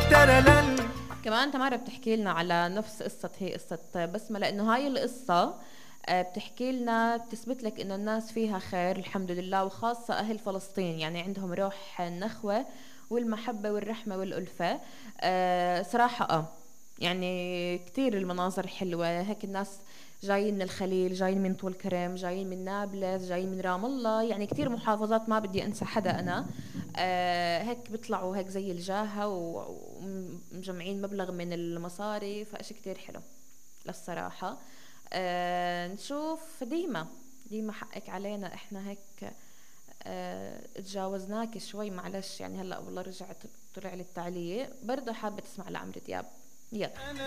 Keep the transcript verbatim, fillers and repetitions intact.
كمان تمارا بتحكي لنا على نفس قصة هي قصة بسمة، لأنه هاي القصة آه، بتحكي لنا بتثبت لك إنه الناس فيها خير الحمد لله، وخاصة أهل فلسطين يعني عندهم روح النخوة والمحبة والرحمة والألفة. آه، صراحة آه يعني كتير المناظر حلوة هيك، الناس جايين من الخليل، جايين من طول كرم، جايين من نابلس، جايين من رام الله، يعني كتير محافظات ما بدي أنسى حدا أنا. آه هيك بيطلعوا هيك زي الجاهة و- ومجمعين مبلغ من المصاري، فإشي كتير حلو للصراحة. آه نشوف ديما، ديما حقك علينا احنا هيك. آه تجاوزناك شوي معلش، يعني هلا والله رجعت طلع لي التعليق، برضه حابة تسمع لعمرو دياب. يلا.